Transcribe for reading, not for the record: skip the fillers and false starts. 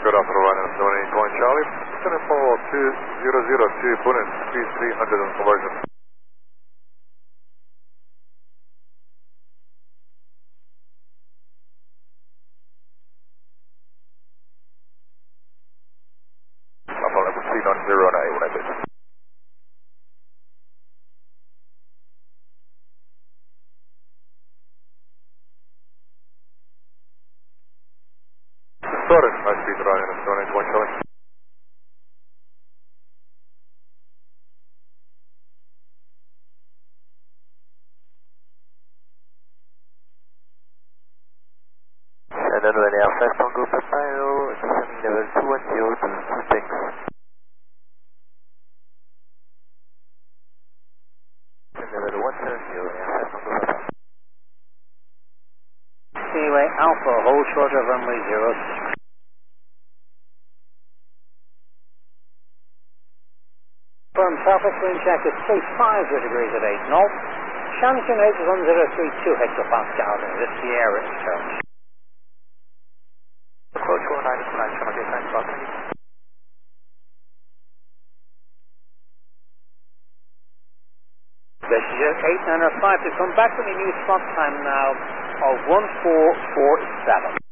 Good afternoon, 78 Charlie. Center for 2002, Punin, speed 300 on conversion. Papa level 390 on A1 bit. Sorry, high speed running, 78 Charlie. And then when you are fast on group Pile, descending level 210 to 26. Level 170, fast on group Pile. Seaway Alpha, hold short of runway 06. From Southwest wind check is 35 degrees at 8 knots. Shannon 81032 hectopascal, and this Sierra is terms. Approach 499, Channel Gate 9 Fox. This is 895 to come back with a new spot time now of 1447.